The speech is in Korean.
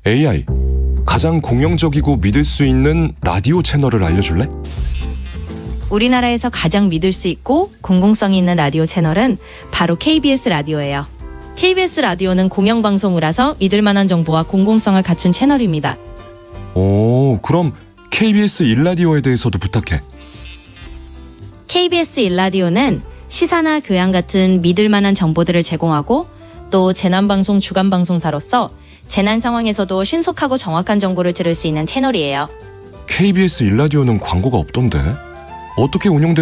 AI, 가장 공영적이고 믿을 수 있는 라디오 채널을 알려줄래? 우리나라에서 가장 믿을 수 있고 공공성이 있는 라디오 채널은 바로 KBS 라디오예요. KBS 라디오는 공영방송이라서 믿을 만한 정보와 공공성을 갖춘 채널입니다. 오, 그럼 KBS 1라디오에 대해서도 부탁해. KBS 1라디오는 시사나 교양 같은 믿을 만한 정보들을 제공하고 또 재난방송 주간방송사로서 재난 상황에서도 신속하고 정확한 정보를 들을 수 있는 채널이에요. KBS 1라디오는 광고가 없던데? 어떻게 운영되는